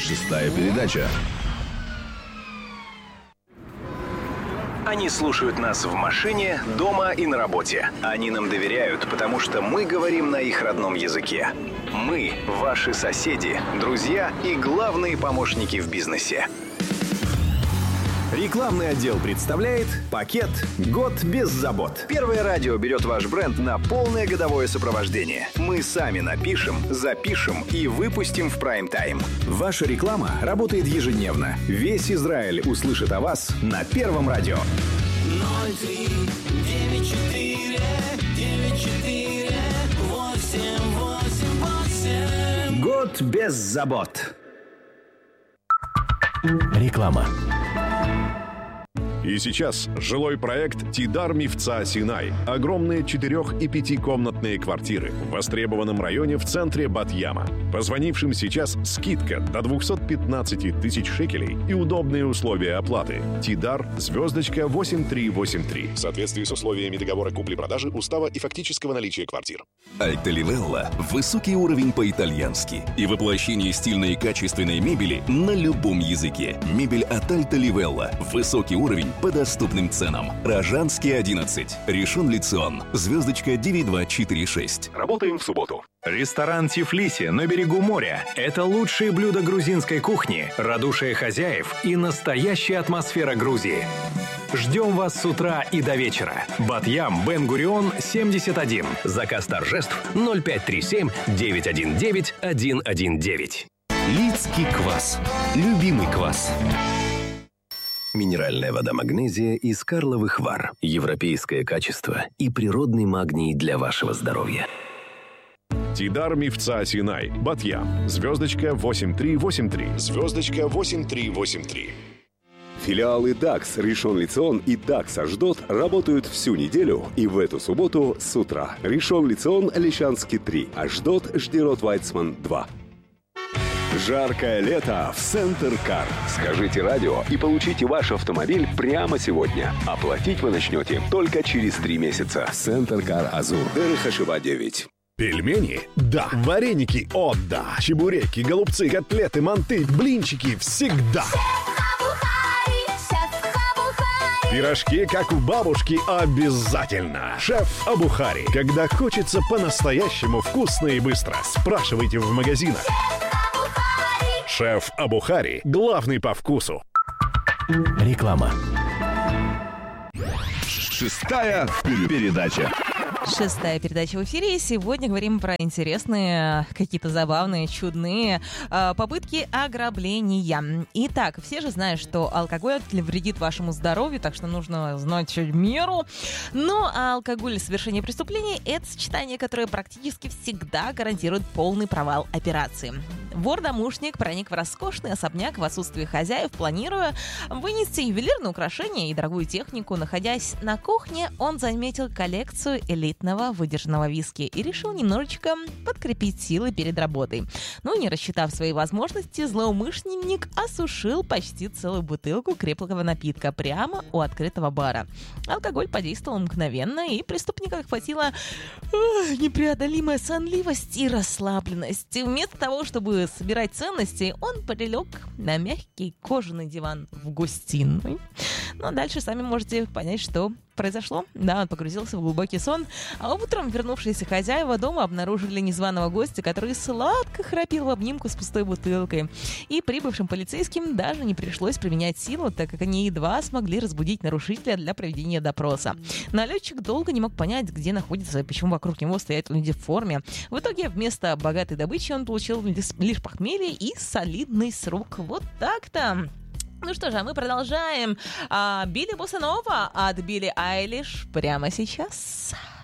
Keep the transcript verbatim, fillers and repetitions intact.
Шестая передача. Они слушают нас в машине, дома и на работе. Они нам доверяют, потому что мы говорим на их родном языке. Мы – ваши соседи, друзья и главные помощники в бизнесе. Рекламный отдел представляет пакет «Год без забот». Первое радио берет ваш бренд на полное годовое сопровождение. Мы сами напишем, запишем и выпустим в прайм-тайм. Ваша реклама работает ежедневно. Весь Израиль услышит о вас на Первом радио. ноль три девять четыре девять четыре восемь восемь восемь. Год без забот. Реклама. И сейчас жилой проект «Тидар Мивца Синай». Огромные четырех- и пятикомнатные квартиры в востребованном районе в центре Бат-Яма. Позвонившим сейчас скидка до двести пятнадцать тысяч шекелей и удобные условия оплаты. Тидар, звездочка восемь три восемь три. В соответствии с условиями договора купли-продажи, устава и фактического наличия квартир. Альта Ливелла – высокий уровень по-итальянски и воплощение стильной и качественной мебели на любом языке. Мебель от Альта Ливелла – высокий уровень по доступным ценам. Рожанский одиннадцать. Ришон Ле-Цион. Звездочка девять два четыре шесть. Работаем в субботу. Ресторан «Тифлиси» на берегу моря – это лучшие блюда грузинской кухни, радушие хозяев и настоящая атмосфера Грузии. Ждем вас с утра и до вечера. Бат-Ям, Бен-Гурион, семьдесят один. Заказ торжеств ноль пять три семь девять один девять один один девять. Лидский квас. Любимый квас. Минеральная вода «Магнезия» из Карловых Вар. Европейское качество и природный магний для вашего здоровья. Тидар Мивца Синай. Бат-Ям. Звездочка восемь три восемь три. Звездочка восемь три восемь три. Филиалы дакс Ришон Ле-Цион и дакс Ашдот работают всю неделю и в эту субботу с утра. Ришон Ле-Цион, Лещанский три. Ашдот, Ждерот Вайцман два. Жаркое лето в Центр Кар. Скажите радио и получите ваш автомобиль прямо сегодня. Оплатить вы начнете только через три месяца. Центр Кар Азур. Дерech Ашива девять. Пельмени? Да. Вареники? О, да. Чебуреки, голубцы, котлеты, манты, блинчики всегда. Пирожки, как у бабушки, обязательно. Шеф Абухари. Когда хочется по-настоящему вкусно и быстро, спрашивайте в магазинах. Шеф Абухари. Главный по вкусу. Реклама. Шестая передача. Шестая передача в эфире. И сегодня говорим про интересные, какие-то забавные, чудные э, попытки ограбления. Итак, все же знают, что алкоголь вредит вашему здоровью, так что нужно знать меру. Но алкоголь и совершение преступлений – это сочетание, которое практически всегда гарантирует полный провал операции. Вор-домушник проник в роскошный особняк в отсутствие хозяев, планируя вынести ювелирные украшения и дорогую технику. Находясь на кухне, он заметил коллекцию элитного выдержанного виски и решил немножечко подкрепить силы перед работой. Но, не рассчитав свои возможности, злоумышленник осушил почти целую бутылку крепкого напитка прямо у открытого бара. Алкоголь подействовал мгновенно, и преступника охватила эх, непреодолимая сонливость и расслабленность. И вместо того, чтобы собирать ценности, он прилег на мягкий кожаный диван в гостиной. Ну а дальше сами можете понять, что произошло. Да, он погрузился в глубокий сон, а утром вернувшиеся хозяева дома обнаружили незваного гостя, который сладко храпел в обнимку с пустой бутылкой. И прибывшим полицейским даже не пришлось применять силу, так как они едва смогли разбудить нарушителя для проведения допроса. Налетчик долго не мог понять, где находится и почему вокруг него стоят люди в форме. В итоге вместо богатой добычи он получил лишь похмелье и солидный срок. Вот так-то. Ну что же, а мы продолжаем. А, Билли Боссанова от Билли Айлиш прямо сейчас.